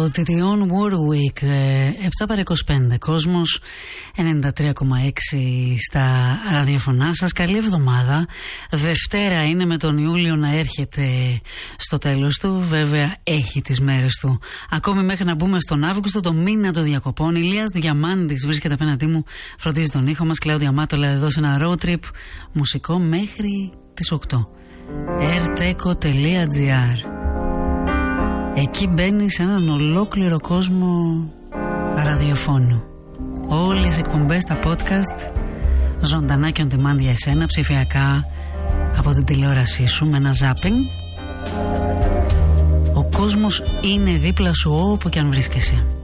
Τιτιόν Warwick, 7 παρά 25, κόσμος 93,6 στα ραδιοφωνά σας. Καλή εβδομάδα. Δευτέρα είναι, με τον Ιούλιο να έρχεται στο τέλος του. Βέβαια έχει τις μέρες του ακόμη μέχρι να μπούμε στον Αύγουστο, το μήνα των διακοπών. Ηλίας Διαμάντης βρίσκεται απέναντί μου, φροντίζει τον ήχο μας. Κλάουδια Μάτολα εδώ σε ένα road trip μουσικό μέχρι τις 8. rteco.gr. Εκεί μπαίνει σε έναν ολόκληρο κόσμο ραδιοφώνου. Όλες οι εκπομπές, τα podcast, ζωντανά και on demand για εσένα, ψηφιακά από την τηλεόρασή σου με ένα zapping. Ο κόσμος είναι δίπλα σου όπου και αν βρίσκεσαι.